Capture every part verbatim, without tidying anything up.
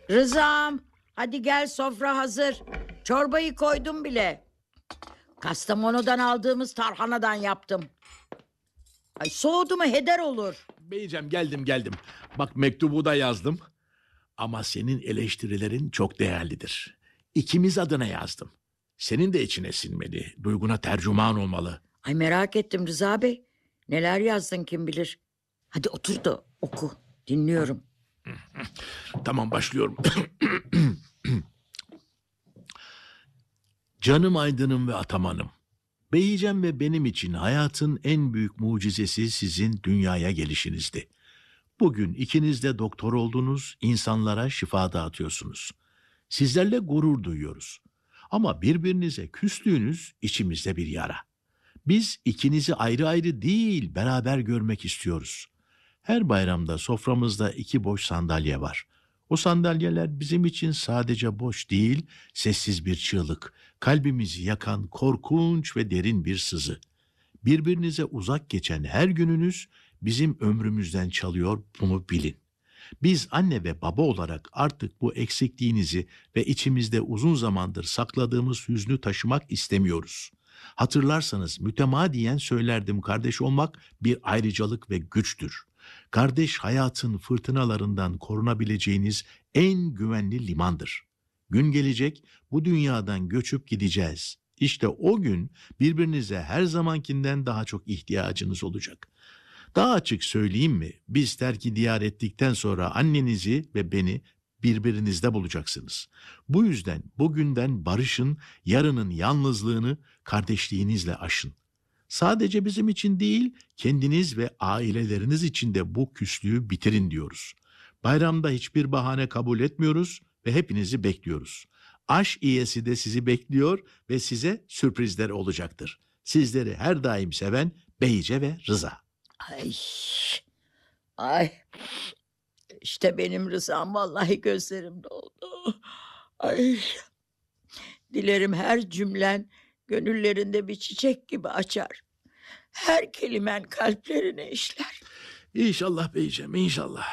Rızam, hadi gel, sofra hazır. Çorbayı koydum bile. Kastamonu'dan aldığımız tarhanadan yaptım. Ay, soğudu mu heder olur. Beyciğim geldim geldim. Bak mektubu da yazdım. Ama senin eleştirilerin çok değerlidir. İkimiz adına yazdım. Senin de içine sinmeli. Duyguna tercüman olmalı. Ay, merak ettim Rıza Bey. Neler yazdın kim bilir. Hadi otur da oku. Dinliyorum. Tamam, başlıyorum. Canım Aydın'ım ve Ataman'ım. Beyicem ve benim için hayatın en büyük mucizesi sizin dünyaya gelişinizdi. Bugün ikiniz de doktor oldunuz, insanlara şifa dağıtıyorsunuz. Sizlerle gurur duyuyoruz. Ama birbirinize küstüğünüz içimizde bir yara. Biz ikinizi ayrı ayrı değil, beraber görmek istiyoruz. Her bayramda soframızda iki boş sandalye var. O sandalyeler bizim için sadece boş değil, sessiz bir çığlık, kalbimizi yakan korkunç ve derin bir sızı. Birbirinize uzak geçen her gününüz bizim ömrümüzden çalıyor, bunu bilin. Biz anne ve baba olarak artık bu eksikliğinizi ve içimizde uzun zamandır sakladığımız hüznü taşımak istemiyoruz. Hatırlarsanız mütemadiyen söylerdim, kardeş olmak bir ayrıcalık ve güçtür. Kardeş hayatın fırtınalarından korunabileceğiniz en güvenli limandır. Gün gelecek, bu dünyadan göçüp gideceğiz. İşte o gün birbirinize her zamankinden daha çok ihtiyacınız olacak. Daha açık söyleyeyim mi? Biz terk-i diyar ettikten sonra annenizi ve beni birbirinizde bulacaksınız. Bu yüzden bugünden barışın, yarının yalnızlığını kardeşliğinizle aşın. Sadece bizim için değil, kendiniz ve aileleriniz için de bu küslüğü bitirin diyoruz. Bayramda hiçbir bahane kabul etmiyoruz ve hepinizi bekliyoruz. Aş iyesi de sizi bekliyor ve size sürprizler olacaktır. Sizleri her daim seven Beyce ve Rıza. Ay, ay. İşte benim Rızam, vallahi gözlerim doldu. Ay. Dilerim her cümlen gönüllerinde bir çiçek gibi açar. Her kelimen kalplerine işler. İnşallah Beyciğim, inşallah.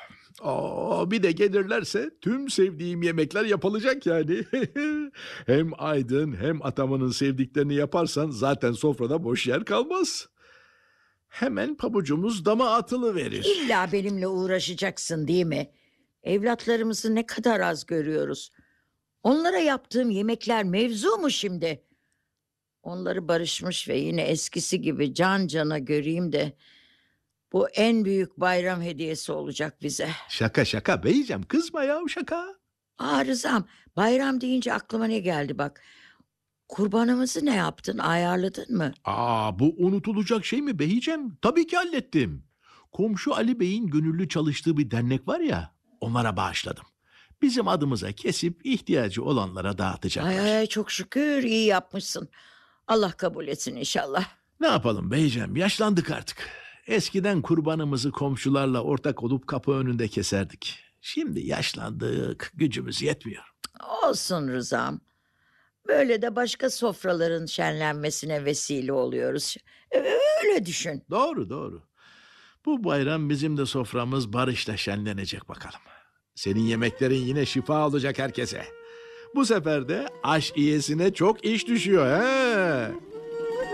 Aa, bir de gelirlerse tüm sevdiğim yemekler yapılacak yani. Hem Aydın hem Ataman'ın sevdiklerini yaparsan zaten sofrada boş yer kalmaz. Hemen pabucumuz dama atılıverir. İlla benimle uğraşacaksın değil mi? Evlatlarımızı ne kadar az görüyoruz. Onlara yaptığım yemekler mevzu mu şimdi? Onları barışmış ve yine eskisi gibi can cana göreyim de bu en büyük bayram hediyesi olacak bize. Şaka şaka Beyciğim, kızma ya, şaka. Aa Rızam, bayram deyince aklıma ne geldi bak. Kurbanımızı ne yaptın, ayarladın mı? Aa, bu unutulacak şey mi Beyciğim? Tabii ki hallettim. Komşu Ali Bey'in gönüllü çalıştığı bir dernek var ya, onlara bağışladım. Bizim adımıza kesip ihtiyacı olanlara dağıtacaklar. Ay, ay çok şükür, iyi yapmışsın. Allah kabul etsin inşallah. Ne yapalım Beyciğim, yaşlandık artık. Eskiden kurbanımızı komşularla ortak olup kapı önünde keserdik. Şimdi yaşlandık, gücümüz yetmiyor. Olsun Rızam. Böyle de başka sofraların şenlenmesine vesile oluyoruz. Ö- Öyle düşün. Doğru doğru. Bu bayram bizim de soframız barışla şenlenecek bakalım. Senin yemeklerin yine şifa olacak herkese. Bu sefer de aş iyesine çok iş düşüyor he.